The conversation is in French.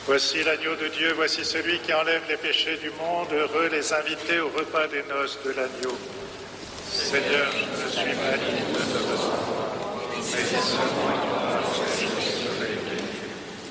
Voici l'agneau de Dieu, voici celui qui enlève les péchés du monde. Heureux les invités au repas des noces de l'agneau. Seigneur, je ne suis pas digne de te recevoir.